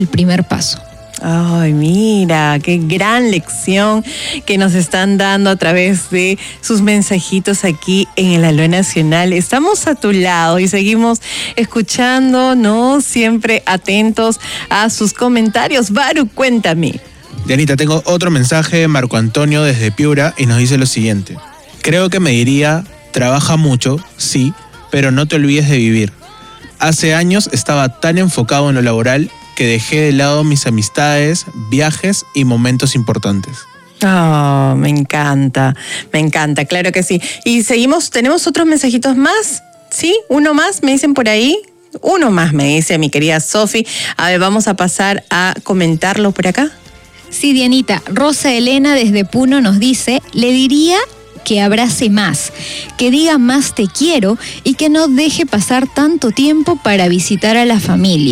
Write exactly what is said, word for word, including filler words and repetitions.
el primer paso. Ay, mira, qué gran lección que nos están dando a través de sus mensajitos aquí en el Aloe Nacional. Estamos a tu lado y seguimos escuchando, ¿no? Siempre atentos a sus comentarios. Baru, cuéntame. Dianita, tengo otro mensaje, Marco Antonio desde Piura, y nos dice lo siguiente. Creo que me diría, trabaja mucho, sí, pero no te olvides de vivir. Hace años estaba tan enfocado en lo laboral que dejé de lado mis amistades, viajes y momentos importantes. Oh, me encanta, me encanta, claro que sí. Y seguimos, ¿tenemos otros mensajitos más? ¿Sí? ¿Uno más? ¿Me dicen por ahí? Uno más, me dice mi querida Sofi. A ver, vamos a pasar a comentarlo por acá. Sí, Dianita, Rosa Elena desde Puno nos dice, le diría que abrace más, que diga más te quiero y que no deje pasar tanto tiempo para visitar a la familia.